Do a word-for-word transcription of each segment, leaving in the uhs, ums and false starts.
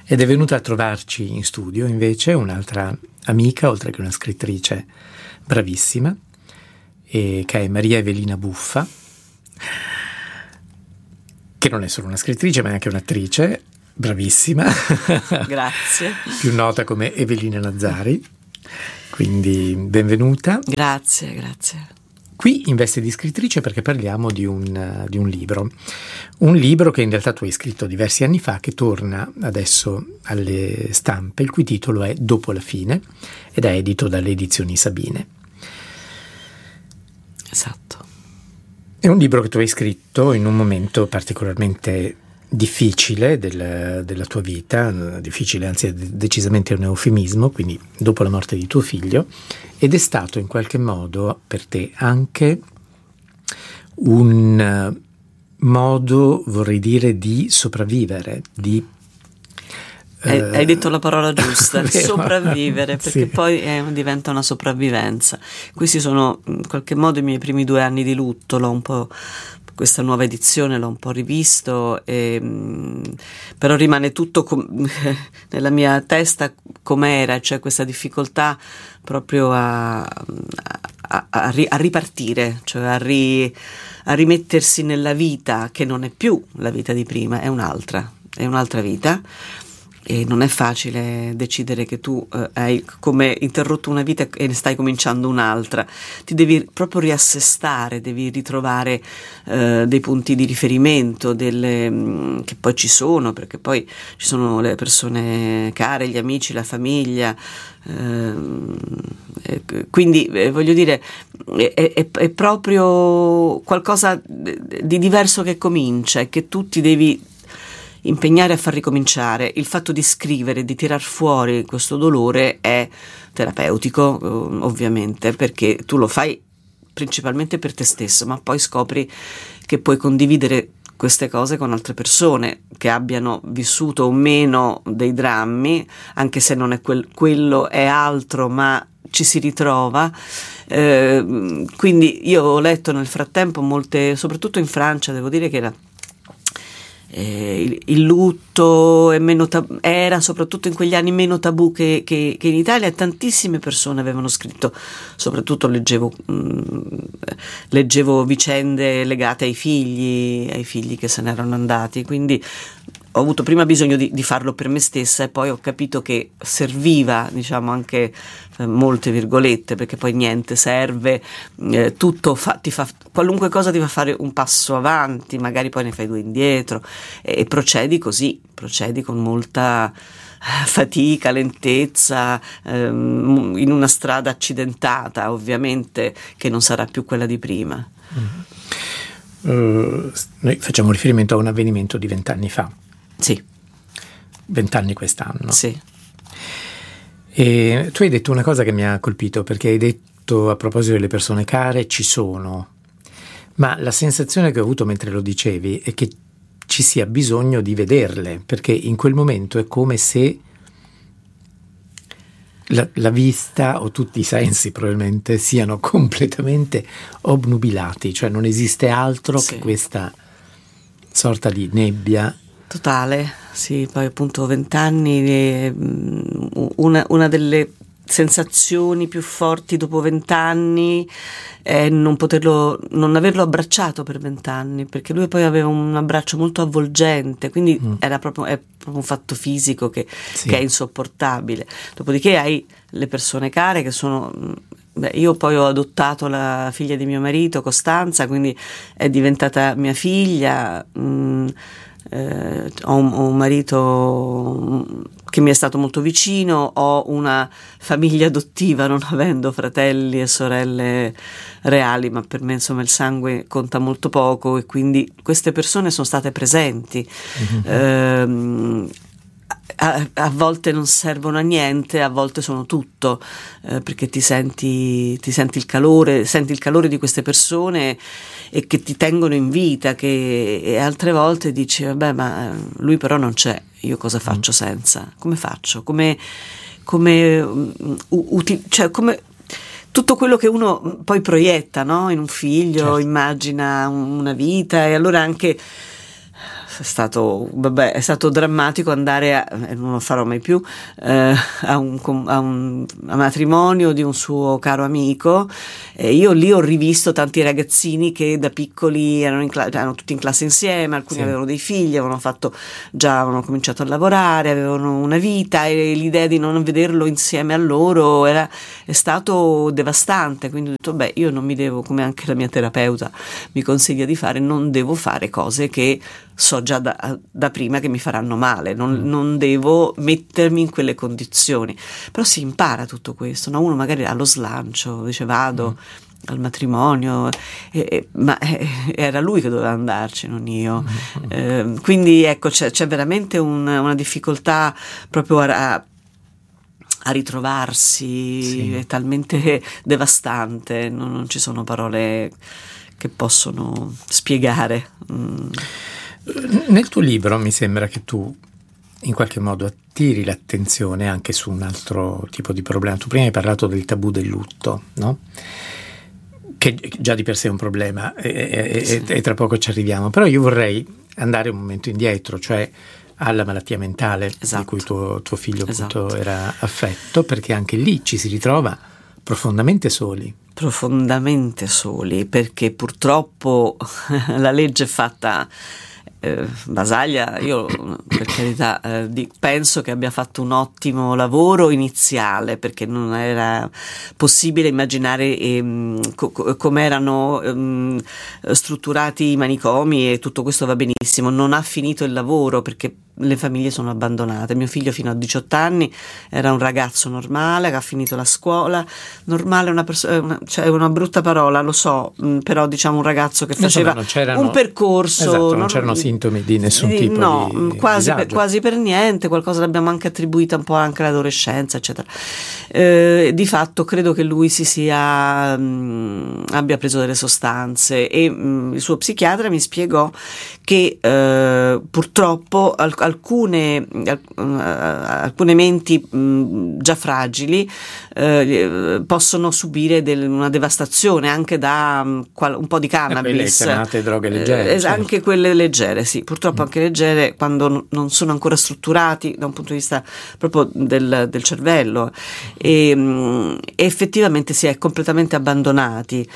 Ed è venuta a trovarci in studio invece un'altra amica, oltre che una scrittrice bravissima, e che è Maria Evelina Buffa, che non è solo una scrittrice ma è anche un'attrice bravissima. Grazie. Più nota come Evelina Nazzari. Quindi benvenuta. Grazie, grazie. Qui in veste di scrittrice perché parliamo di un, di un libro, un libro che in realtà tu hai scritto diversi anni fa, che torna adesso alle stampe, il cui titolo è Dopo la fine ed è edito dalle edizioni Sabine. Esatto. È un libro che tu hai scritto in un momento particolarmente difficile del, della tua vita, difficile anzi è decisamente un eufemismo, quindi dopo la morte di tuo figlio, ed è stato in qualche modo per te anche un modo, vorrei dire, di sopravvivere, di Hai, hai detto la parola giusta, vero? Sopravvivere, perché Sì. poi eh, diventa una sopravvivenza. Questi sono in qualche modo i miei primi due anni di lutto, l'ho un po', questa nuova edizione l'ho un po' rivisto, e, mh, però rimane tutto com- nella mia testa com'era, cioè questa difficoltà proprio a, a, a, ri- a ripartire, cioè a, ri- a rimettersi nella vita che non è più la vita di prima, è un'altra, è un'altra vita. E non è facile decidere che tu eh, hai come interrotto una vita e ne stai cominciando un'altra. Ti devi proprio riassestare, devi ritrovare eh, dei punti di riferimento, delle, mh, che poi ci sono, perché poi ci sono le persone care, gli amici, la famiglia. Ehm, eh, quindi eh, voglio dire, è, è, è proprio qualcosa di diverso che comincia e che tu ti devi impegnare a far ricominciare. Il fatto di scrivere, di tirar fuori questo dolore è terapeutico, ovviamente, perché tu lo fai principalmente per te stesso, ma poi scopri che puoi condividere queste cose con altre persone che abbiano vissuto o meno dei drammi, anche se non è quel, quello è altro, ma ci si ritrova. Eh, quindi io ho letto nel frattempo molte, soprattutto in Francia, devo dire che era Eh, il, il lutto è meno tab- era soprattutto in quegli anni meno tabù che, che, che in Italia. Tantissime persone avevano scritto, soprattutto leggevo, mh, leggevo vicende legate ai figli, ai figli che se n'erano andati, quindi ho avuto prima bisogno di, di farlo per me stessa e poi ho capito che serviva, diciamo, anche eh, molte virgolette, perché poi niente serve, eh, tutto fa, ti fa, qualunque cosa ti fa fare un passo avanti, magari poi ne fai due indietro e, e procedi così, procedi con molta fatica, lentezza, ehm, in una strada accidentata, ovviamente, che non sarà più quella di prima. Mm. Uh, noi facciamo riferimento a un avvenimento di vent'anni fa. Sì. Vent'anni quest'anno. Sì. E tu hai detto una cosa che mi ha colpito, perché hai detto a proposito delle persone care, ci sono, ma la sensazione che ho avuto mentre lo dicevi è che ci sia bisogno di vederle, perché in quel momento è come se la, la vista o tutti i sensi probabilmente siano completamente obnubilati, cioè non esiste altro Sì. che questa sorta di nebbia. Totale, sì, poi appunto vent'anni, eh, una, una delle sensazioni più forti dopo vent'anni è non poterlo, non averlo abbracciato per vent'anni, perché lui poi aveva un abbraccio molto avvolgente, quindi mm. era proprio, è proprio un fatto fisico che, sì. che è insopportabile. Dopodiché hai le persone care che sono... Beh, io poi ho adottato la figlia di mio marito, Costanza, quindi è diventata mia figlia. mh, Eh, ho, un, ho un marito che mi è stato molto vicino, ho una famiglia adottiva non avendo fratelli e sorelle reali, ma per me insomma il sangue conta molto poco e quindi queste persone sono state presenti. Mm-hmm. eh, A, a volte non servono a niente, a volte sono tutto, eh, perché ti senti, ti senti il calore, senti il calore di queste persone e che ti tengono in vita, che, e altre volte dici vabbè, ma lui però non c'è, io cosa faccio senza? Come faccio? Come, come, uti, cioè come tutto quello che uno poi proietta, no? In un figlio, certo. Immagina una vita e allora anche è stato, vabbè, è stato drammatico andare a, eh, non lo farò mai più, eh, a, un, a un a matrimonio di un suo caro amico, e io lì ho rivisto tanti ragazzini che da piccoli erano, in cla- erano tutti in classe insieme, alcuni sì. avevano dei figli, avevano fatto già, avevano cominciato a lavorare, avevano una vita, e l'idea di non vederlo insieme a loro era, è stato devastante. Quindi ho detto, beh, io non mi devo, come anche la mia terapeuta mi consiglia di fare, non devo fare cose che so già da, da prima che mi faranno male, non, mm. non devo mettermi in quelle condizioni. Però si impara tutto questo, no? Uno magari ha lo slancio, dice vado mm. al matrimonio, e, e, ma eh, era lui che doveva andarci, non io. Mm. Eh, quindi ecco, c'è, c'è veramente un, una difficoltà proprio a, a a ritrovarsi, sì. È talmente devastante, non, non ci sono parole che possono spiegare. Mm. Nel tuo libro mi sembra che tu in qualche modo attiri l'attenzione anche su un altro tipo di problema. Tu prima hai parlato del tabù del lutto, no? Che già di per sé è un problema, e, sì. e, e tra poco ci arriviamo. Però io vorrei andare un momento indietro, cioè alla malattia mentale, esatto. di cui tuo, tuo figlio appunto esatto. era affetto, perché anche lì ci si ritrova profondamente soli. Profondamente soli, perché purtroppo la legge è fatta eh, Basaglia, io per carità eh, di, penso che abbia fatto un ottimo lavoro iniziale, perché non era possibile immaginare ehm, co- come erano ehm, strutturati i manicomi, e tutto questo va benissimo. Non ha finito il lavoro perché le famiglie sono abbandonate. Mio figlio fino a diciotto anni era un ragazzo normale che ha finito la scuola. Normale è una, perso- una, cioè una brutta parola, lo so, mh, però diciamo un ragazzo che faceva Insomma, un percorso. Esatto, non c'erano sintomi di nessun di, tipo no, di quasi, disagio. per, quasi per niente. Qualcosa l'abbiamo anche attribuita un po' anche all'adolescenza, eccetera. Eh, di fatto credo che lui si sia mh, abbia preso delle sostanze, e mh, il suo psichiatra mi spiegò che eh, purtroppo al, alcune, alcune menti mh, già fragili eh, possono subire del, una devastazione anche da um, qual, un po' di cannabis, le droghe leggere, eh, certo. Anche quelle leggere, sì, purtroppo mm. anche leggere, quando n- non sono ancora strutturati da un punto di vista proprio del, del cervello, e, mh, e effettivamente si è completamente abbandonati,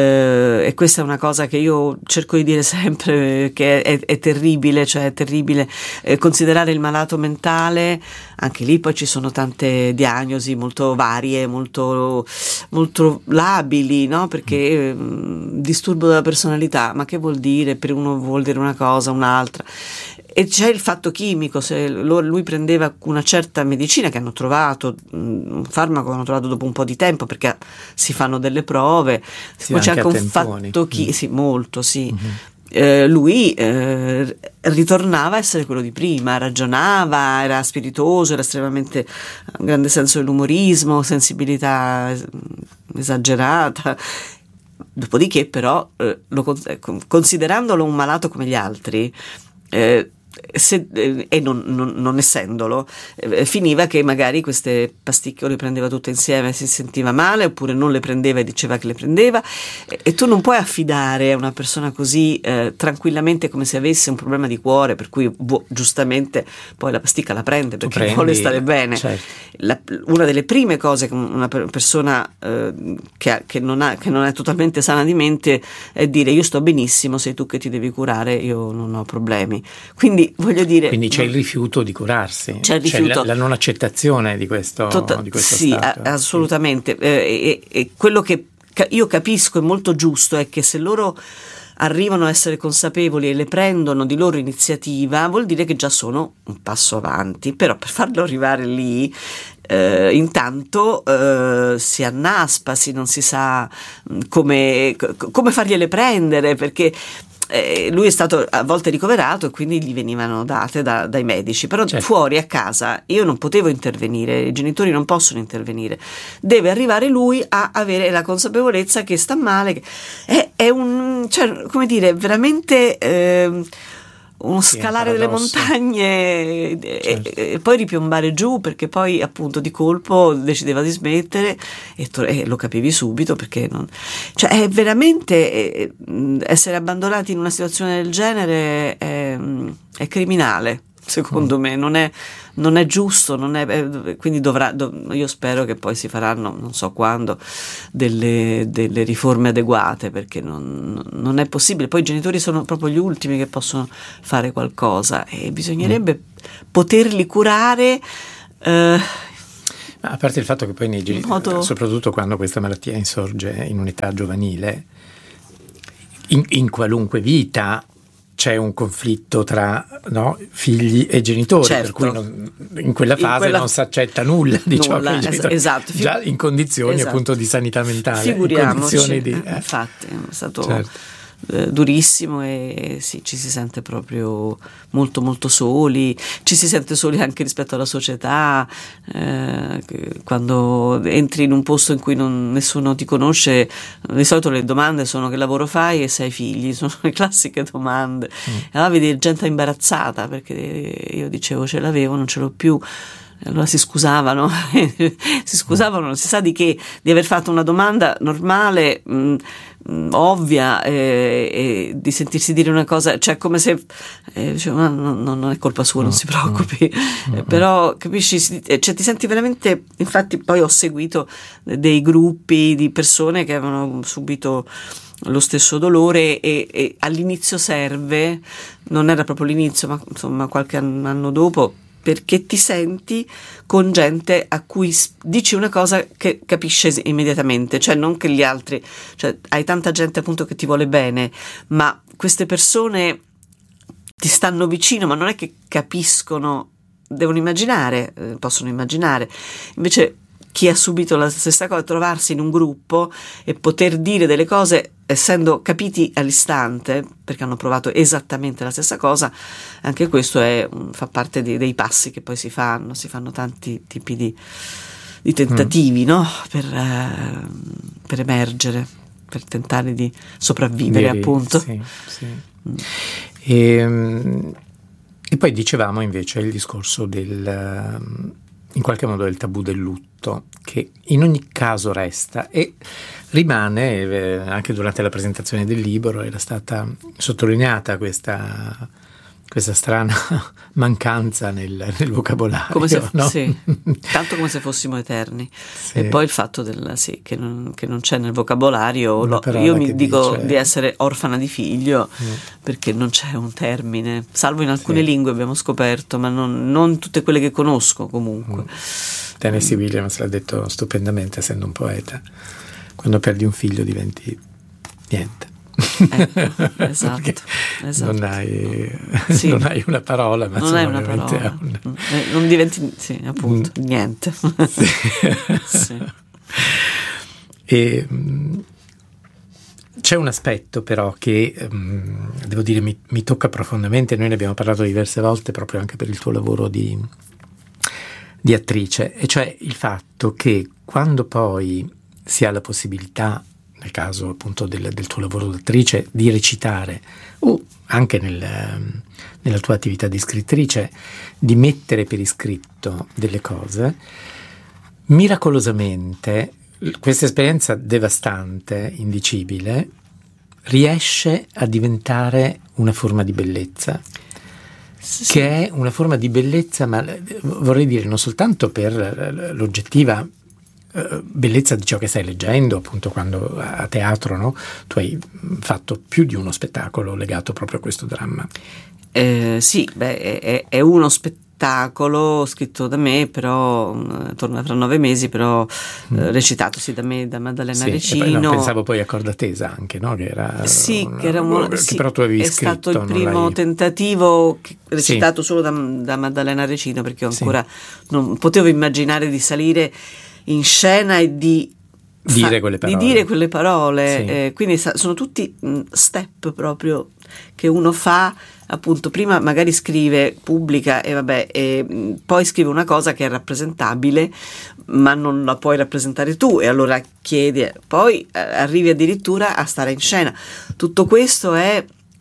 eh, e questa è una cosa che io cerco di dire sempre, che è, è, è terribile, cioè è terribile eh, considerare il malato mentale. Anche lì poi ci sono tante diagnosi molto varie, molto, molto labili, no? Perché mh, disturbo della personalità, ma che vuol dire? Per uno vuol dire una cosa, un'altra. E c'è il fatto chimico, se lui prendeva una certa medicina che hanno trovato, un farmaco che hanno trovato dopo un po' di tempo, perché si fanno delle prove, sì, poi c'è anche un attentoni. fatto chi, mm. sì, molto, sì. Mm-hmm. Eh, lui eh, ritornava a essere quello di prima, ragionava, era spiritoso, era estremamente un grande senso dell'umorismo, sensibilità es- esagerata. Dopodiché però eh, lo, considerandolo un malato come gli altri, eh, Se, eh, e non, non, non essendolo, eh, finiva che magari queste pasticche o le prendeva tutte insieme e si sentiva male, oppure non le prendeva e diceva che le prendeva, e, e tu non puoi affidare a una persona così eh, tranquillamente, come se avesse un problema di cuore, per cui vo- giustamente poi la pasticca la prende perché prendi, vuole stare bene. Certo. La, una delle prime cose che una persona eh, che, ha, che, non ha, che non è totalmente sana di mente è dire: io sto benissimo, sei tu che ti devi curare, io non ho problemi. Quindi voglio dire, quindi c'è il rifiuto di curarsi, c'è, il rifiuto. c'è la, la non accettazione di questo, Tot- di questo sì, stato. A- assolutamente. Sì. Eh, e, e quello che ca- io capisco è molto giusto è che se loro arrivano a essere consapevoli e le prendono di loro iniziativa, vuol dire che già sono un passo avanti. Però per farlo arrivare lì, eh, intanto eh, si annaspa, si non si sa come, come fargliele prendere, perché Eh, lui è stato a volte ricoverato e quindi gli venivano date da, dai medici, però certo. Fuori a casa io non potevo intervenire, i genitori non possono intervenire, deve arrivare lui a avere la consapevolezza che sta male, che è, è un, cioè, come dire, veramente eh, uno sì, scalare delle montagne certo. e, e poi ripiombare giù, perché poi appunto di colpo decideva di smettere e, to- e lo capivi subito, perché non, cioè è veramente è, essere abbandonati in una situazione del genere è, è criminale, secondo mm. me non è, non è giusto, non è, è, quindi dovrà dov- io spero che poi si faranno, non so quando, delle, delle riforme adeguate, perché non, non è possibile. Poi i genitori sono proprio gli ultimi che possono fare qualcosa e bisognerebbe mm. poterli curare, eh, a parte il fatto che poi nei genitori, modo... soprattutto quando questa malattia insorge in un'età giovanile, in, in qualunque vita c'è un conflitto tra no, figli e genitori, certo. per cui non, in quella fase in quella... non si accetta nulla di nulla, ciò che i genitori, esatto, già in condizioni esatto. appunto di sanità mentale, figuriamoci, in condizioni di, eh, infatti è stato certo. eh, durissimo e sì, ci si sente proprio molto molto soli, ci si sente soli anche rispetto alla società, eh, quando entri in un posto in cui non, nessuno ti conosce. Di solito le domande sono: che lavoro fai e se hai figli? Sono le classiche domande. Mm. E allora vedi gente imbarazzata, perché io dicevo ce l'avevo, non ce l'ho più. Allora si scusavano, si scusavano, non si sa di che, di aver fatto una domanda normale, mh, mh, ovvia, eh, e di sentirsi dire una cosa, cioè come se, eh, cioè, no, no, non è colpa sua, non si preoccupi, mm, mm, eh, però capisci, cioè, ti senti veramente. Infatti poi ho seguito dei gruppi di persone che avevano subito lo stesso dolore e, e all'inizio serve, non era proprio l'inizio, ma insomma qualche anno dopo, perché ti senti con gente a cui dici una cosa che capisce immediatamente, cioè non che gli altri, cioè hai tanta gente appunto che ti vuole bene, ma queste persone ti stanno vicino, ma non è che capiscono, devono immaginare, eh, possono immaginare. Invece chi ha subito la stessa cosa, trovarsi in un gruppo e poter dire delle cose essendo capiti all'istante, perché hanno provato esattamente la stessa cosa, anche questo è, fa parte dei, dei passi che poi si fanno, si fanno tanti tipi di, di tentativi, mm. no? per, eh, per emergere, per tentare di sopravvivere, Veri, appunto. Sì, sì. Mm. E, e poi dicevamo invece il discorso del... in qualche modo del tabù del lutto, che in ogni caso resta e rimane, eh, anche durante la presentazione del libro era stata sottolineata questa, questa strana mancanza nel, nel vocabolario. Come se, no? Sì, tanto come se fossimo eterni. Sì. E poi il fatto del, sì, che, non, che non c'è nel vocabolario, lo, io mi dico dice... di essere orfana di figlio, mm. perché non c'è un termine, salvo in alcune sì. lingue abbiamo scoperto, ma non, non tutte quelle che conosco comunque. Mm. Tennessee Williams l'ha detto stupendamente, essendo un poeta: quando perdi un figlio diventi niente. Ecco, esatto, esatto. Non hai, sì. non hai una parola, ma non hai una parola, un... non diventi sì, appunto mm. niente. Sì. Sì. E, c'è un aspetto però che um, devo dire mi, mi tocca profondamente. Noi ne abbiamo parlato diverse volte proprio anche per il tuo lavoro di, di attrice, e cioè il fatto che quando poi si ha la possibilità, nel caso appunto del, del tuo lavoro d'attrice, di recitare o anche nel, nella tua attività di scrittrice, di mettere per iscritto delle cose, miracolosamente questa esperienza devastante, indicibile, riesce a diventare una forma di bellezza. Sì. Che è una forma di bellezza, ma vorrei dire non soltanto per l'oggettiva bellezza di ciò che stai leggendo, appunto quando a teatro, no? Tu hai fatto più di uno spettacolo legato proprio a questo dramma. Eh, sì, beh, è, è uno spettacolo scritto da me, però torna tra nove mesi, però mm. eh, recitato sì da me, da Maddalena sì, Recino. E poi, no, pensavo poi a Corda Tesa anche, no? Che era sì, una, che era un, che sì, però tu avevi è scritto, stato il primo l'hai... tentativo che, recitato sì. solo da, da Maddalena Recino, perché io ancora sì. non potevo immaginare di salire in scena e di dire fa, quelle parole, di dire quelle parole. Sì. Eh, quindi sa, sono tutti mh, step proprio che uno fa, appunto prima magari scrive, pubblica e vabbè, e mh, poi scrive una cosa che è rappresentabile ma non la puoi rappresentare tu e allora chiedi, poi eh, arrivi addirittura a stare in scena. Tutto questo è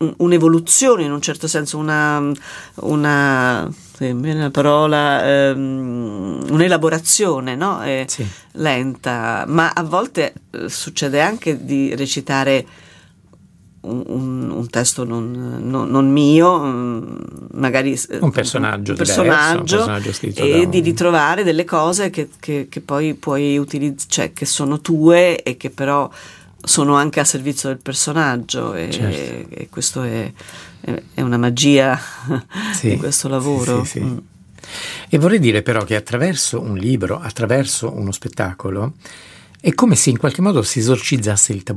un'evoluzione in un certo senso, una, una sì, viene la parola, um, un'elaborazione, no? È sì. lenta, ma a volte eh, succede anche di recitare un, un, un testo non, non, non mio, magari un personaggio, un diverso, personaggio, un personaggio scritto e da un... di ritrovare delle cose che, che, che poi puoi utilizzare, cioè che sono tue e che però sono anche a servizio del personaggio, e, certo. e questo è, è una magia sì, di questo lavoro. Sì, sì, sì. Mm. E vorrei dire però che attraverso un libro, attraverso uno spettacolo, è come se in qualche modo si esorcizzasse il tabù.